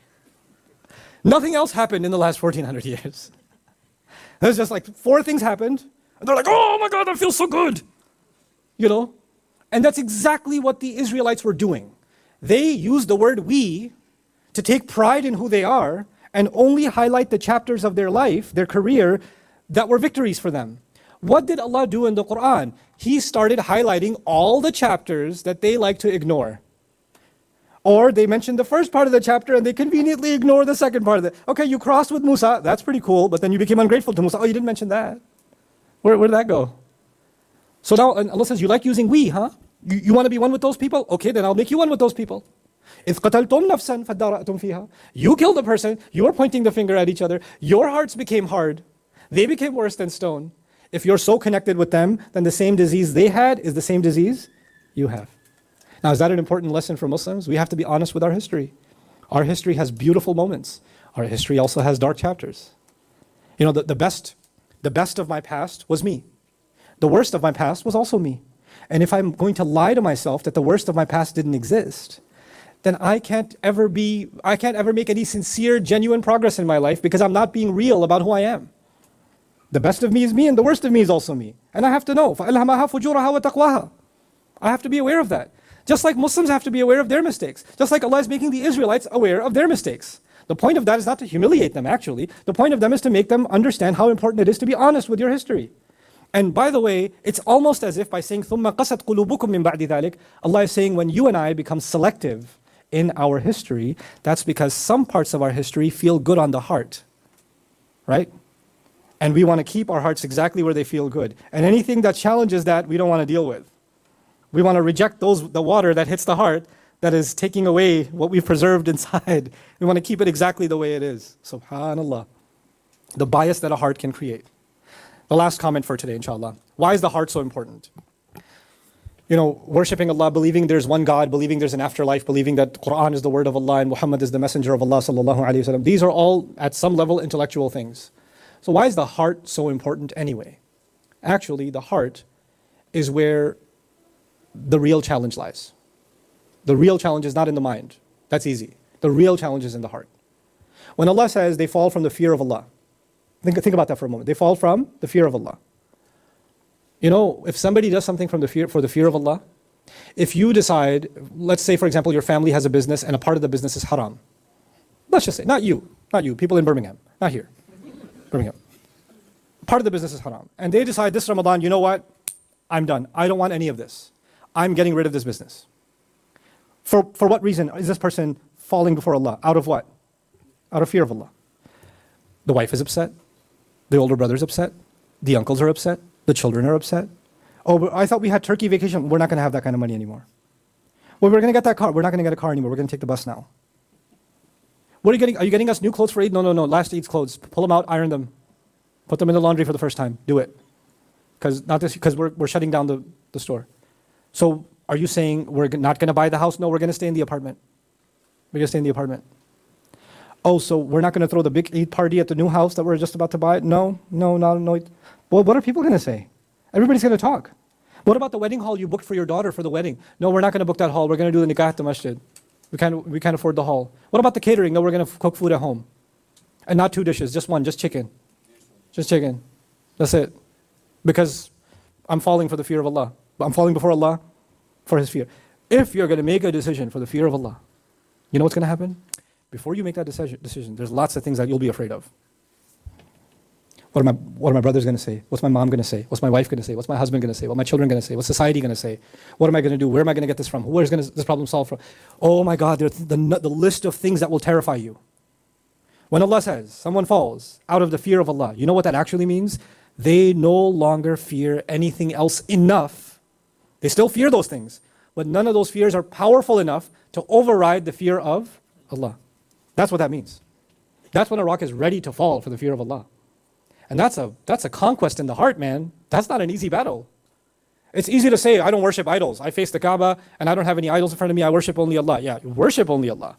Nothing else happened in the last fourteen hundred years. There's just like four things happened, and they're like, oh my God, that feels so good. You know? And that's exactly what the Israelites were doing. They used the word we to take pride in who they are and only highlight the chapters of their life, their career, that were victories for them. What did Allah do in the Quran? He started highlighting all the chapters that they like to ignore. Or they mentioned the first part of the chapter and they conveniently ignore the second part of it. Okay, you crossed with Musa, that's pretty cool, but then you became ungrateful to Musa. Oh, you didn't mention that. Where, where did that go? So now Allah says, you like using we, huh? You, you want to be one with those people? Okay, then I'll make you one with those people. إِذْ قَتَلْتُمْ نَفْسًا فَادَّارَأْتُمْ فِيهَا. You killed a person, you were pointing the finger at each other, your hearts became hard, they became worse than stone. If you're so connected with them, then the same disease they had is the same disease you have. Now, is that an important lesson for Muslims? We have to be honest with our history. Our history has beautiful moments. Our history also has dark chapters. You know, the, the best, the best of my past was me. The worst of my past was also me. And if I'm going to lie to myself that the worst of my past didn't exist, then I can't ever be, I can't ever make any sincere, genuine progress in my life because I'm not being real about who I am. The best of me is me and the worst of me is also me. And I have to know. فَأَلْهَمَهَا فُجُورَهَا وَتَقْوَاهَا. I have to be aware of that. Just like Muslims have to be aware of their mistakes. Just like Allah is making the Israelites aware of their mistakes. The point of that is not to humiliate them, actually. The point of them is to make them understand how important it is to be honest with your history. And by the way, it's almost as if by saying ثُمَّ قَسَتْ قُلُوبُكُم مِّن بَعْدِ ذَلِكَ, Allah is saying when you and I become selective in our history, that's because some parts of our history feel good on the heart, right? And we want to keep our hearts exactly where they feel good. And anything that challenges that, we don't want to deal with. We want to reject those the water that hits the heart that is taking away what we've preserved inside. We want to keep it exactly the way it is. Subhanallah. The bias that a heart can create. The last comment for today, inshallah. Why is the heart so important? You know, worshipping Allah, believing there's one God, believing there's an afterlife, believing that Quran is the word of Allah and Muhammad is the messenger of Allah sallallahu alaihi wasallam. These are all at some level intellectual things. So why is the heart so important anyway? Actually, the heart is where the real challenge lies. The real challenge is not in the mind. That's easy. The real challenge is in the heart. When Allah says they fall from the fear of Allah, think, think about that for a moment. They fall from the fear of Allah. You know, if somebody does something from the fear, for the fear of Allah, if you decide, let's say for example, your family has a business and a part of the business is haram. Let's just say, not you, not you, people in Birmingham, not here, Birmingham. Part of the business is haram. And they decide this Ramadan, you know what, I'm done. I don't want any of this. I'm getting rid of this business. For, for what reason is this person falling before Allah? Out of what? Out of fear of Allah. The wife is upset. The older brother is upset. The uncles are upset. The children are upset. Oh, but I thought we had Turkey vacation. We're not going to have that kind of money anymore. Well, we're going to get that car. We're not going to get a car anymore. We're going to take the bus now. What are you getting? Are you getting us new clothes for Eid? No, no, no. Last Eid's clothes. Pull them out, iron them. Put them in the laundry for the first time. Do it. Because not this. Because we're, we're shutting down the, the store. So are you saying we're not going to buy the house? No, we're going to stay in the apartment. We're going to stay in the apartment. Oh, so we're not going to throw the big Eid party at the new house that we're just about to buy? No, no, no, no. Well, what are people going to say? Everybody's going to talk. What about the wedding hall you booked for your daughter for the wedding? No, we're not going to book that hall. We're going to do the nikah at the masjid. We can't, we can't afford the hall. What about the catering? No, we're going to cook food at home. And not two dishes, just one, just chicken. Just chicken. That's it. Because I'm falling for the fear of Allah. I'm falling before Allah for His fear. If you're going to make a decision for the fear of Allah, you know what's going to happen? Before you make that decision, decision, there's lots of things that you'll be afraid of. What are my, what are my brothers going to say? What's my mom going to say? What's my wife going to say? What's my husband going to say? What are my children going to say? What's society going to say? What am I going to do? Where am I going to get this from? Where's going to this problem solved from? Oh my God, there's the, the list of things that will terrify you. When Allah says someone falls out of the fear of Allah, you know what that actually means? They no longer fear anything else enough. They still fear those things, but none of those fears are powerful enough to override the fear of Allah. That's what that means. That's when a rock is ready to fall for the fear of Allah. And that's a that's a conquest in the heart, man. That's not an easy battle. It's easy to say, I don't worship idols. I face the Kaaba and I don't have any idols in front of me. I worship only Allah. Yeah, you worship only Allah.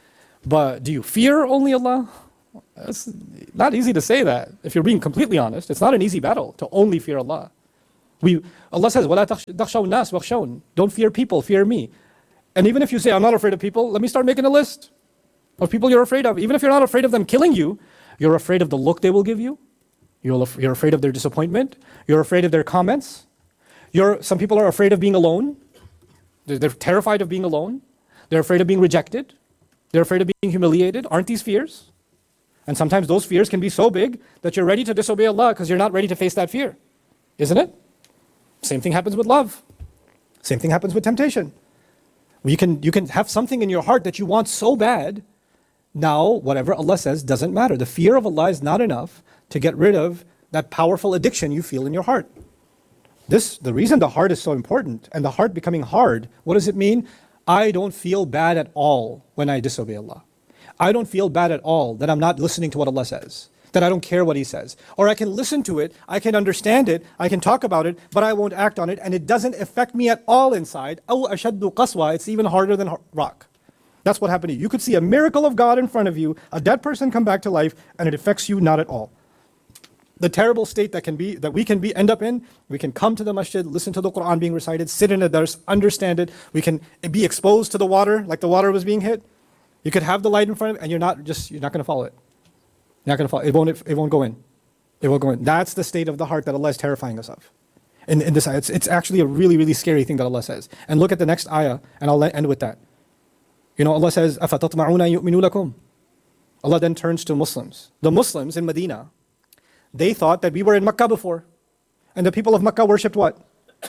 But do you fear only Allah? It's not easy to say that. If you're being completely honest, it's not an easy battle to only fear Allah. We Allah says, وَلَا تَخْشَوْا النَّاسِ وَخْشَوْنِ. Don't fear people, fear me. And even if you say, I'm not afraid of people, let me start making a list of people you're afraid of. Even if you're not afraid of them killing you, you're afraid of the look they will give you. You're, you're afraid of their disappointment. You're afraid of their comments. You're, some people are afraid of being alone. They're, they're terrified of being alone. They're afraid of being rejected. They're afraid of being humiliated. Aren't these fears? And sometimes those fears can be so big that you're ready to disobey Allah because you're not ready to face that fear. Isn't it? Same thing happens with love. Same thing happens with temptation. You can, you can have something in your heart that you want so bad. Now, whatever Allah says doesn't matter. The fear of Allah is not enough to get rid of that powerful addiction you feel in your heart. This, the reason the heart is so important, and the heart becoming hard, what does it mean? I don't feel bad at all when I disobey Allah. I don't feel bad at all that I'm not listening to what Allah says, that I don't care what He says. Or I can listen to it, I can understand it, I can talk about it, but I won't act on it, and it doesn't affect me at all inside. أَوْ أَشَدُّ قَسْوَةً. It's even harder than rock. That's what happened to you. You could see a miracle of God in front of you, a dead person come back to life, and it affects you not at all. The terrible state that can be that we can be end up in, we can come to the masjid, listen to the Quran being recited, sit in a dars, understand it. We can be exposed to the water like the water was being hit. You could have the light in front of you, and you're not just you're not going to follow it. You're not going to follow it. Won't it, it won't go in. It won't go in. That's the state of the heart that Allah is terrifying us of. In, in this ayah, it's, it's actually a really really scary thing that Allah says. And look at the next ayah, and I'll end with that. You know, Allah says, أَفَتَطْمَعُونَ يُؤْمِنُوا لَكُمْ. Allah then turns to Muslims. The Muslims in Medina, they thought that we were in Makkah before. And the people of Makkah worshipped what?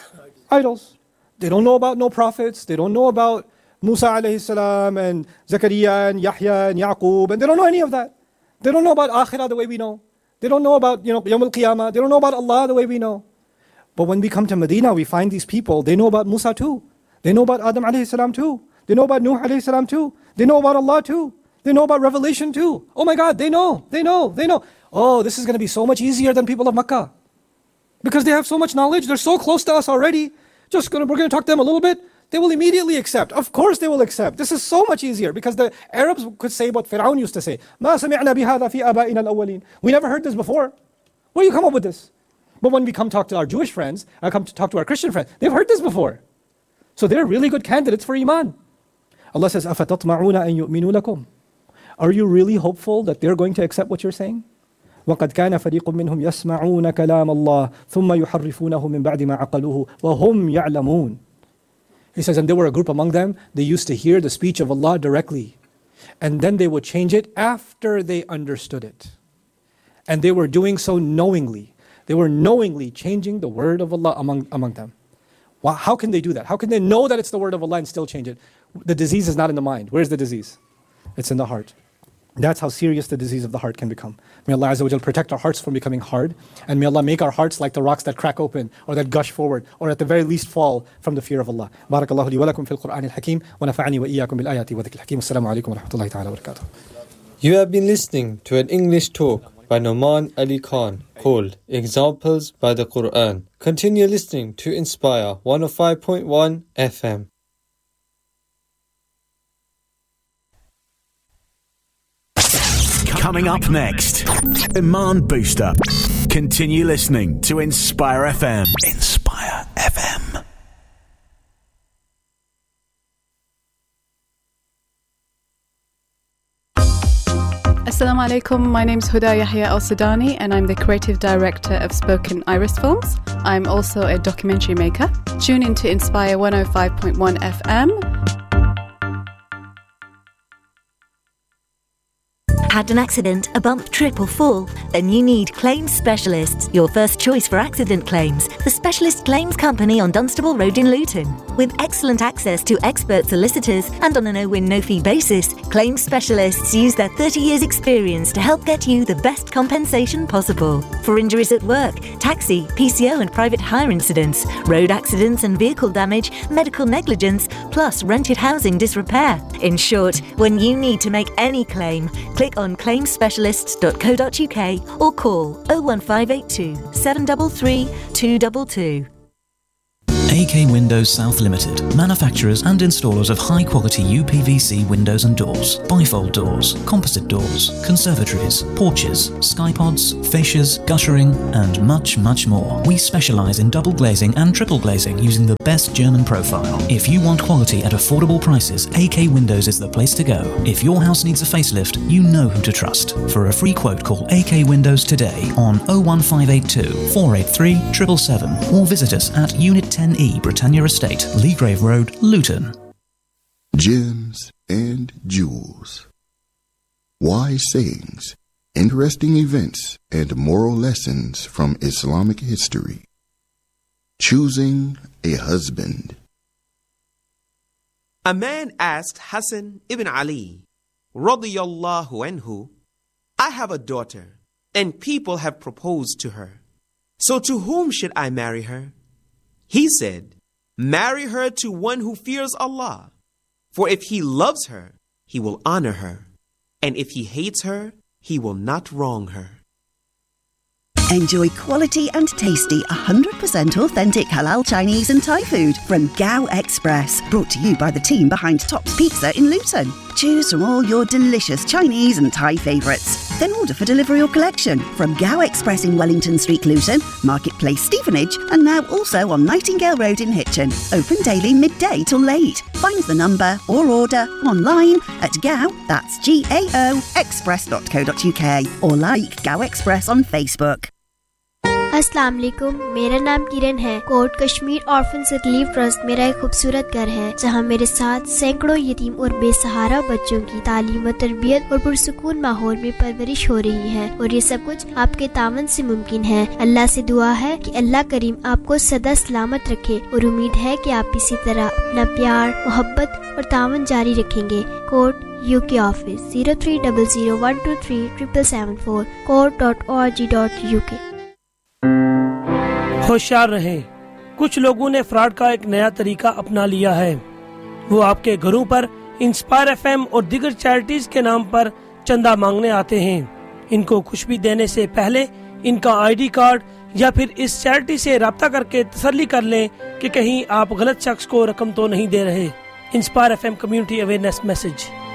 Idols. They don't know about no prophets. They don't know about Musa alayhi salam and Zakaria and Yahya and Yaqub. And they don't know any of that. They don't know about Akhirah the way we know. They don't know about, you know, Yawm al-Qiyamah. They don't know about Allah the way we know. But when we come to Medina, we find these people, they know about Musa too. They know about Adam alayhi salam too. They know about Nuh alayhi salam too. They know about Allah too. They know about Revelation too. Oh my God, they know, they know, they know. Oh, this is going to be so much easier than people of Makkah. Because they have so much knowledge, they're so close to us already. Just gonna, we're going to talk to them a little bit. They will immediately accept. Of course they will accept. This is so much easier because the Arabs could say what Fir'aun used to say. مَا سَمِعْنَا بِهَذَا فِي آبَائِنَا الْأَوَّلِينَ. We never heard this before. Where do you come up with this? But when we come talk to our Jewish friends, I come to talk to our Christian friends, they've heard this before. So they're really good candidates for Iman. Allah says, أَفَتَطْمَعُونَ أَن يُؤْمِنُوا لَكُمْ. Are you really hopeful that they're going to accept what you're saying? وَقَدْ كَانَ فَرِيقٌ مِّنْهُمْ يَسْمَعُونَ كَلَامَ اللَّهِ ثُمَّ يُحَرِّفُونَهُ مِنْ بَعْدِ مَا عَقَلُوهُ وَهُمْ يَعْلَمُونَ. He says, and there were a group among them, they used to hear the speech of Allah directly. And then they would change it after they understood it. And they were doing so knowingly. They were knowingly changing the word of Allah among, among them. Wow, how can they do that? How can they know that it's the word of Allah and still change it? The disease is not in the mind. Where's the disease? It's in the heart. That's how serious the disease of the heart can become. May Allah Azza wa Jal protect our hearts from becoming hard. And may Allah make our hearts like the rocks that crack open or that gush forward or at the very least fall from the fear of Allah. Barakallahu li wa lakum fil Qur'an al-Hakim wa nafa'ani wa iyyakum bil ayati wa dhikr al-Hakim. Assalamu alaikum wa rahmatullahi ta'ala wa barakatuh. You have been listening to an English talk by Noman Ali Khan called Examples by the Quran. Continue listening to Inspire one oh five point one F M. Coming up next, Iman Booster. Continue listening to Inspire F M. Inspire F M. Assalamu alaikum, my name is Huda Yahya Al Sudani and I'm the creative director of Spoken Iris Films. I'm also a documentary maker. Tune in to Inspire one oh five point one F M. Had an accident, a bump, trip or fall? Then you need Claims Specialists, your first choice for accident claims. The specialist claims company on Dunstable Road in Luton. With excellent access to expert solicitors and on a no-win, no-fee basis, Claims Specialists use their thirty years experience to help get you the best compensation possible. For injuries at work, taxi, P C O and private hire incidents, road accidents and vehicle damage, medical negligence, plus rented housing disrepair. In short, when you need to make any claim, click on claims specialists dot co dot uk or call oh one five eight two, seven three three, two two two. A K Windows South Limited, manufacturers and installers of high-quality U P V C windows and doors, bifold doors, composite doors, conservatories, porches, skypods, fascias, guttering, and much, much more. We specialise in double glazing and triple glazing using the best German profile. If you want quality at affordable prices, A K Windows is the place to go. If your house needs a facelift, you know who to trust. For a free quote, call A K Windows today on oh one five eight two, four eight three, seven seven seven or visit us at Unit ten E Britannia Estate, Leagrave Road, Luton. Gems and jewels. Wise sayings, interesting events, and moral lessons from Islamic history. Choosing a husband. A man asked Hassan ibn Ali, radiyallahu anhu, I have a daughter, and people have proposed to her. So to whom should I marry her? He said, marry her to one who fears Allah. For if he loves her, he will honor her. And if he hates her, he will not wrong her. Enjoy quality and tasty one hundred percent authentic halal Chinese and Thai food from Gao Express. Brought to you by the team behind Tops Pizza in Luton. Choose from all your delicious Chinese and Thai favourites. Then order for delivery or collection from Gao Express in Wellington Street, Luton, Marketplace, Stevenage, and now also on Nightingale Road in Hitchin. Open daily midday till late. Find the number or order online at Gao, that's G A O, express dot co dot uk or like Gao Express on Facebook. अस्सलाम वालेकुम, मेरा नाम किरण है। Coat Kashmir orphans relief trust मेरा एक खूबसूरत घर है जहां मेरे साथ सैकड़ों यतीम और बेसहारा बच्चों की तालीम व तरबियत और पुरसुकून माहौल में परवरिश हो रही है और ये सब कुछ आपके तावन से मुमकिन है। अल्लाह से दुआ है कि अल्लाह करीम आपको सदा सलामत रखे और उम्मीद है कि आप इसी तरह अपना प्यार, मोहब्बत और तावन जारी रखेंगे। Coat UK office zero three double zero one two three triple seven four coat dot O R G dot U के। होशियार रहें, कुछ लोगों ने फ्रॉड का एक नया तरीका अपना लिया है। वो आपके घरों पर इंस्पायर एफएम और दीगर चैरिटीज के नाम पर चंदा मांगने आते हैं। इनको कुछ भी देने से पहले इनका आईडी कार्ड या फिर इस चैरिटी से राब्ता करके तसल्ली कर लें कि कहीं आप गलत शख्स को रकम तो नहीं दे रहे। Inspire FM community awareness message.